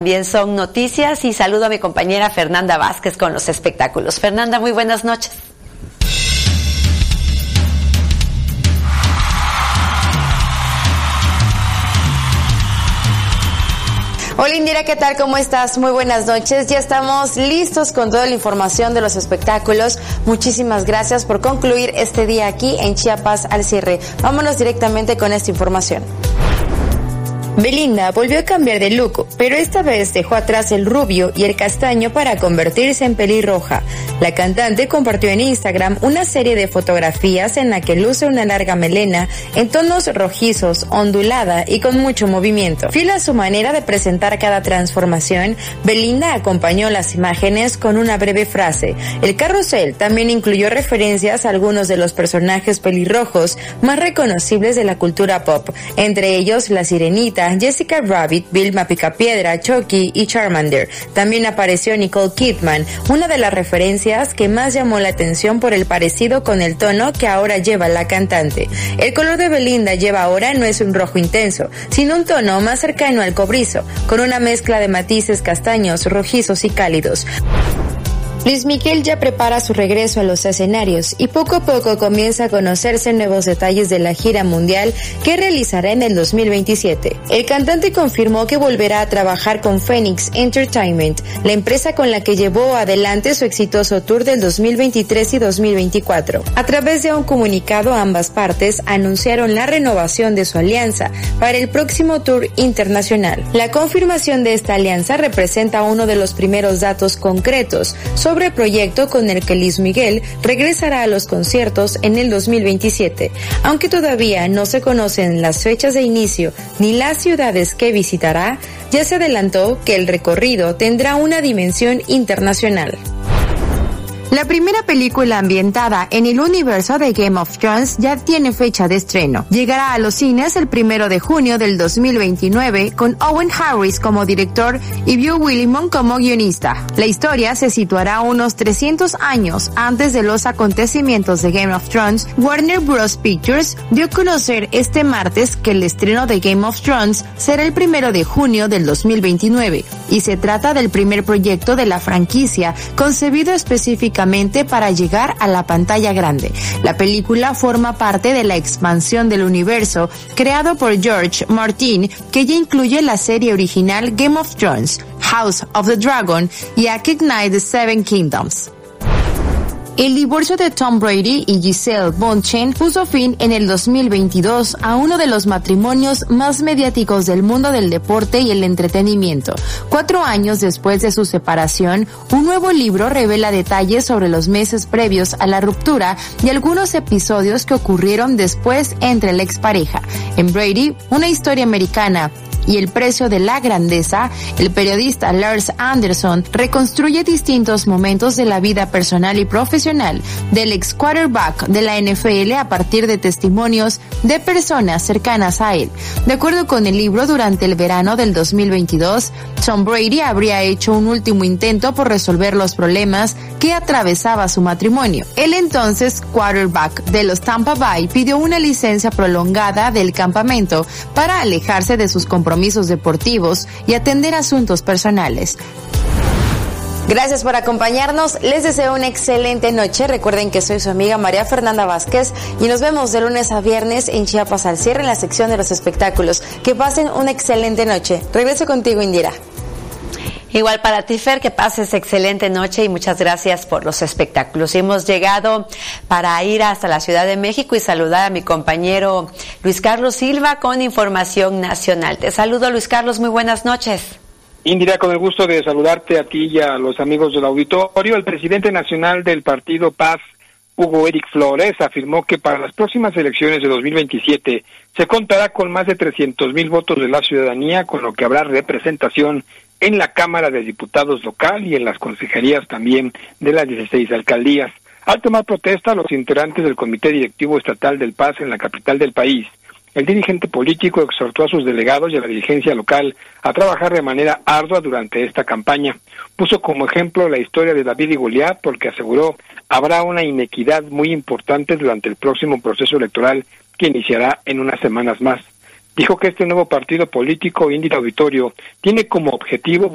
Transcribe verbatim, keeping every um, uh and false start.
También son noticias y saludo a mi compañera Fernanda Vázquez con los espectáculos. Fernanda, muy buenas noches. Hola Indira, ¿qué tal? ¿Cómo estás? Muy buenas noches. Ya estamos listos con toda la información de los espectáculos. Muchísimas gracias por concluir este día aquí en Chiapas al cierre. Vámonos directamente con esta información. Belinda volvió a cambiar de look, pero esta vez dejó atrás el rubio y el castaño para convertirse en pelirroja. La cantante compartió en Instagram una serie de fotografías en la que luce una larga melena en tonos rojizos, ondulada y con mucho movimiento. Fiel a su manera de presentar cada transformación, Belinda acompañó las imágenes con una breve frase. El carrusel también incluyó referencias a algunos de los personajes pelirrojos más reconocibles de la cultura pop, entre ellos La Sirenita, Jessica Rabbit, Vilma Picapiedra, Chucky y Charmander. También apareció Nicole Kidman, una de las referencias que más llamó la atención por el parecido con el tono que ahora lleva la cantante. El color de Belinda lleva ahora no es un rojo intenso, sino un tono más cercano al cobrizo, con una mezcla de matices castaños, rojizos y cálidos. Luis Miguel ya prepara su regreso a los escenarios y poco a poco comienza a conocerse nuevos detalles de la gira mundial que realizará en el dos mil veintisiete. El cantante confirmó que volverá a trabajar con Phoenix Entertainment, la empresa con la que llevó adelante su exitoso tour del dos mil veintitrés y dos mil veinticuatro. A través de un comunicado, ambas partes anunciaron la renovación de su alianza para el próximo tour internacional. La confirmación de esta alianza representa uno de los primeros datos concretos sobre sobre el proyecto con el que Luis Miguel regresará a los conciertos en el dos mil veintisiete. Aunque todavía no se conocen las fechas de inicio ni las ciudades que visitará, ya se adelantó que el recorrido tendrá una dimensión internacional. La primera película ambientada en el universo de Game of Thrones ya tiene fecha de estreno. Llegará a los cines el primero de junio del dos mil veintinueve con Owen Harris como director y Beau Willimon como guionista. La historia se situará unos trescientos años antes de los acontecimientos de Game of Thrones. Warner Bros. Pictures dio a conocer este martes que el estreno de Game of Thrones será el primero de junio del dos mil veintinueve y se trata del primer proyecto de la franquicia concebido específicamente para llegar a la pantalla grande. La película forma parte de la expansión del universo creado por George Martin, que ya incluye la serie original Game of Thrones, House of the Dragon y A Knight the Seven Kingdoms. El divorcio de Tom Brady y Gisele Bündchen puso fin en el dos mil veintidós a uno de los matrimonios más mediáticos del mundo del deporte y el entretenimiento. Cuatro años después de su separación, un nuevo libro revela detalles sobre los meses previos a la ruptura y algunos episodios que ocurrieron después entre la expareja. En Brady, una historia americana y el precio de la grandeza, el periodista Lars Anderson reconstruye distintos momentos de la vida personal y profesional del ex quarterback de la N F L a partir de testimonios de personas cercanas a él. De acuerdo con el libro, durante el verano del dos mil veintidós, Tom Brady habría hecho un último intento por resolver los problemas que atravesaba su matrimonio. El entonces quarterback de los Tampa Bay pidió una licencia prolongada del campamento para alejarse de sus compromisos deportivos y atender asuntos personales. Gracias por acompañarnos, les deseo una excelente noche. Recuerden que soy su amiga María Fernanda Vázquez y nos vemos de lunes a viernes en Chiapas al cierre en la sección de los espectáculos. Que pasen una excelente noche. Regreso contigo, Indira. Igual para ti, Fer, que pases excelente noche y muchas gracias por los espectáculos. Y hemos llegado para ir hasta la Ciudad de México y saludar a mi compañero Luis Carlos Silva con información nacional. Te saludo, Luis Carlos, muy buenas noches. Indira, con el gusto de saludarte a ti y a los amigos del auditorio. El presidente nacional del partido Paz, Hugo Eric Flores, afirmó que para las próximas elecciones de dos mil veintisiete se contará con más de trescientos mil votos de la ciudadanía, con lo que habrá representación en la Cámara de Diputados local y en las consejerías también de las dieciséis alcaldías. Al tomar protesta, los integrantes del Comité Directivo Estatal del P A S en la capital del país, el dirigente político exhortó a sus delegados y a la dirigencia local a trabajar de manera ardua durante esta campaña. Puso como ejemplo la historia de David y Goliat, porque aseguró habrá una inequidad muy importante durante el próximo proceso electoral que iniciará en unas semanas más. Dijo que este nuevo partido político, Indira Auditorio, tiene como objetivo